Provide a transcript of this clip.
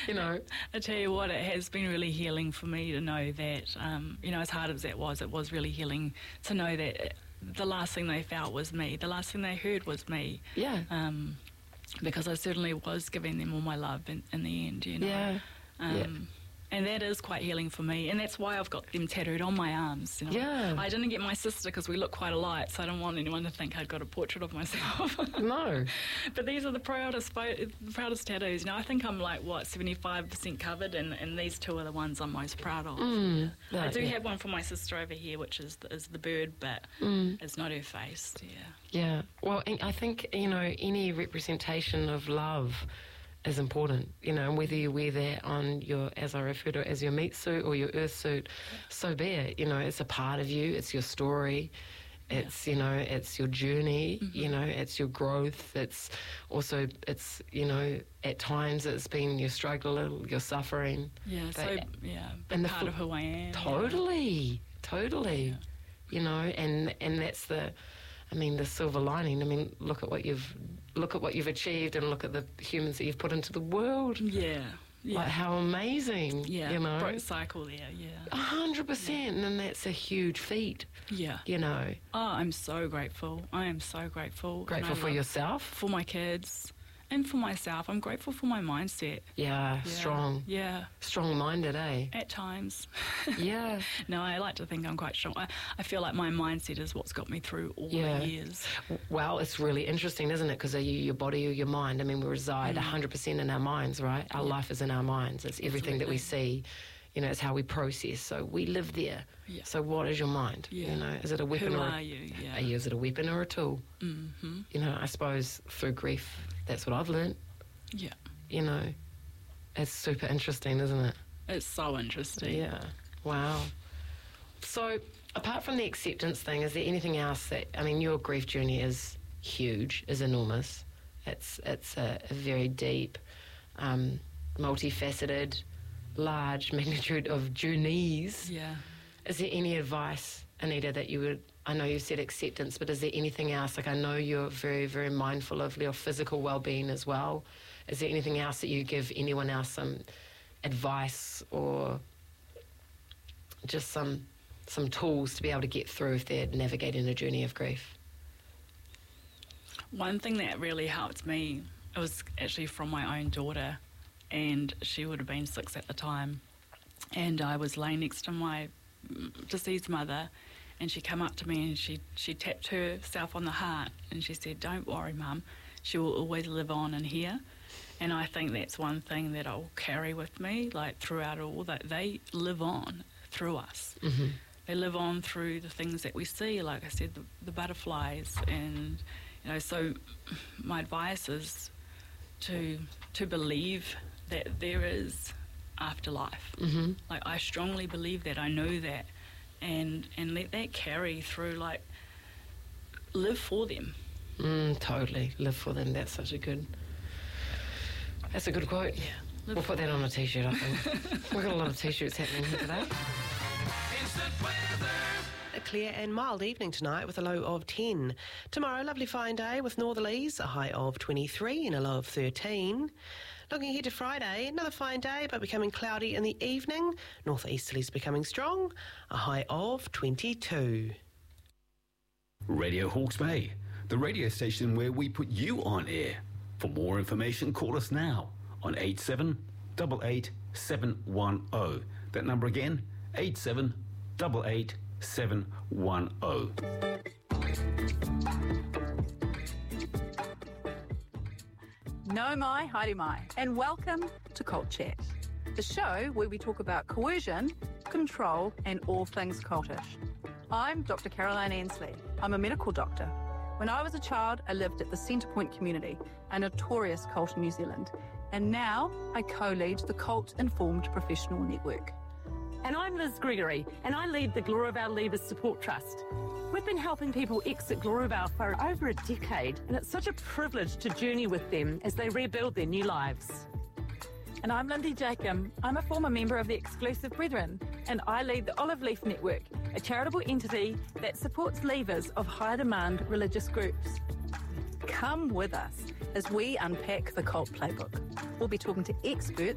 you know. I tell you what, it has been really healing for me to know that, as hard as it was really healing to know that the last thing they felt was me. The last thing they heard was me. Yeah. Because I certainly was giving them all my love in the end, Yeah. And that is quite healing for me, and that's why I've got them tattooed on my arms. Yeah. I didn't get my sister because we look quite alike, so I don't want anyone to think I've got a portrait of myself. No. But these are the proudest tattoos. I think I'm 75% covered, and these two are the ones I'm most proud of. I do have one for my sister over here, which is the bird, but it's not her face. Yeah. Yeah. Well, I think any representation of love is important, and whether you wear that on your, as I refer to it, as your meat suit or your earth suit, so be it. It's a part of you. It's your story. It's it's your journey. It's your growth. It's also at times it's been your struggle, your suffering. Yeah. And part of who I am. Totally. Yeah. And that's the silver lining. Look at what you've achieved, and look at the humans that you've put into the world. Yeah. Like, how amazing. Yeah. Broke cycle there. Yeah. 100%, and that's a huge feat. Yeah. Oh, I'm so grateful. I am so grateful. Grateful for yourself, for my kids, and for myself. I'm grateful for my mindset. Yeah. Strong. Yeah. Strong-minded, eh? At times. Yeah. No, I like to think I'm quite strong. I feel like my mindset is what's got me through all the years. Well, it's really interesting, isn't it? Because are you your body or your mind? We reside 100% in our minds, right? Our life is in our minds. It's everything that we see. It's how we process. So we live there. Yeah. So what is your mind? Yeah. Is it a weapon? Who are you? Yeah. Is it a weapon or a tool? Mm-hmm. I suppose through grief, that's what I've learned. Yeah. It's super interesting, isn't it? It's so interesting. Yeah. Wow. So apart from the acceptance thing, is there anything else that, your grief journey is huge, is enormous. It's a very deep, multifaceted, large magnitude of journeys. Yeah. Is there any advice, Anita, that you would, I know you said acceptance, but is there anything else? I know you're very, very mindful of your physical well-being as well. Is there anything else that you give anyone else, some advice or just some tools to be able to get through if they're navigating a journey of grief? One thing that really helped me, it was actually from my own daughter, and she would have been 6 at the time, and I was laying next to my deceased mother, and she came up to me and she tapped herself on the heart and she said, "Don't worry, Mum, she will always live on in here." And I think that's one thing that I'll carry with me, throughout it all, that they live on through us. Mm-hmm. They live on through the things that we see, like I said, the butterflies, and so my advice is to believe that there is afterlife. Mm-hmm. I strongly believe that. I know that, and let that carry through. Live for them. Totally, live for them. That's a good quote. Yeah, we'll put that on a t-shirt. I think we've got a lot of t-shirts happening here today. A clear and mild evening tonight with a low of 10. Tomorrow, lovely fine day with northerlies, a high of 23 and a low of 13. Looking ahead to Friday, another fine day but becoming cloudy in the evening. Northeasterlies becoming strong, a high of 22. Radio Hawke's Bay, the radio station where we put you on air. For more information, call us now on 8788 710. That number again, 8788 710. No mai, haere mai, and welcome to Cult Chat, the show where we talk about coercion, control, and all things cultish. I'm Dr. Caroline Ansley. I'm a medical doctor. When I was a child, I lived at the Centrepoint community, a notorious cult in New Zealand, and now I co-lead the Cult Informed Professional Network. And I'm Liz Gregory, and I lead the Gloriavale Leavers Support Trust. We've been helping people exit Gloriavale for over a decade, and it's such a privilege to journey with them as they rebuild their new lives. And I'm Lindy Jacob. I'm a former member of the Exclusive Brethren, and I lead the Olive Leaf Network, a charitable entity that supports leavers of high demand religious groups. Come with us as we unpack the cult playbook. We'll be talking to experts